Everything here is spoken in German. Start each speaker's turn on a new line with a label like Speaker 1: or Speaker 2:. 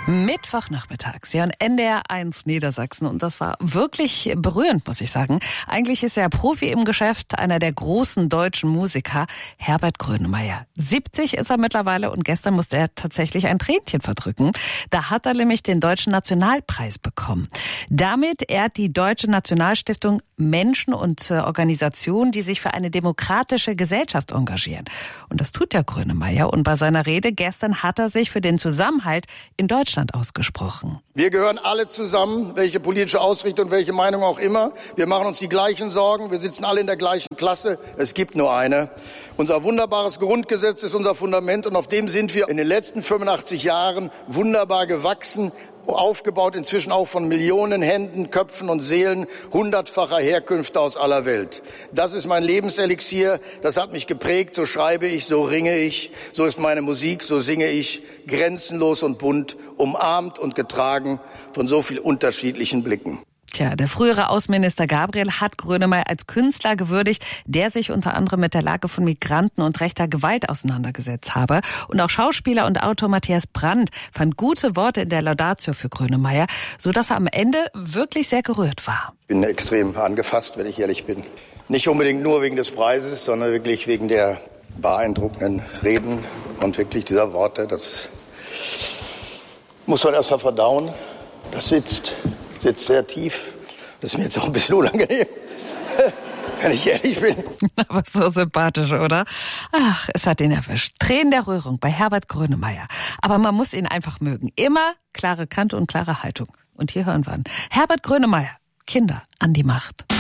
Speaker 1: Mittwochnachmittags, ja, und NDR 1 Niedersachsen. Und das war wirklich berührend, muss ich sagen. Eigentlich ist er Profi im Geschäft, einer der großen deutschen Musiker, Herbert Grönemeyer. 70 ist er mittlerweile und gestern musste er tatsächlich ein Tränchen verdrücken. Da hat er nämlich den Deutschen Nationalpreis bekommen. Damit ehrt die Deutsche Nationalstiftung Menschen und Organisationen, die sich für eine demokratische Gesellschaft engagieren. Und das tut der Grönemeyer. Und bei seiner Rede gestern hat er sich für den Zusammenhalt in Deutschland ausgesprochen.
Speaker 2: Wir gehören alle zusammen, welche politische Ausrichtung, welche Meinung auch immer. Wir machen uns die gleichen Sorgen. Wir sitzen alle in der gleichen Klasse. Es gibt nur eine. Unser wunderbares Grundgesetz ist unser Fundament und auf dem sind wir in den letzten 85 Jahren wunderbar gewachsen, aufgebaut inzwischen auch von Millionen Händen, Köpfen und Seelen hundertfacher Herkünfte aus aller Welt. Das ist mein Lebenselixier, das hat mich geprägt, so schreibe ich, so ringe ich, so ist meine Musik, so singe ich, grenzenlos und bunt, umarmt und getragen von so viel unterschiedlichen Blicken.
Speaker 1: Tja, der frühere Außenminister Gabriel hat Grönemeyer als Künstler gewürdigt, der sich unter anderem mit der Lage von Migranten und rechter Gewalt auseinandergesetzt habe. Und auch Schauspieler und Autor Matthias Brandt fand gute Worte in der Laudatio für Grönemeyer, sodass er am Ende wirklich sehr gerührt war.
Speaker 2: Ich bin extrem angefasst, wenn ich ehrlich bin. Nicht unbedingt nur wegen des Preises, sondern wirklich wegen der beeindruckenden Reden und wirklich dieser Worte. Das muss man erst mal verdauen. Das sitzt sehr tief. Das ist mir jetzt auch ein bisschen unangenehm, wenn ich ehrlich bin.
Speaker 1: Aber so sympathisch, oder? Ach, es hat ihn erwischt. Tränen der Rührung bei Herbert Grönemeyer. Aber man muss ihn einfach mögen. Immer klare Kante und klare Haltung. Und hier hören wir an. Herbert Grönemeyer, Kinder an die Macht.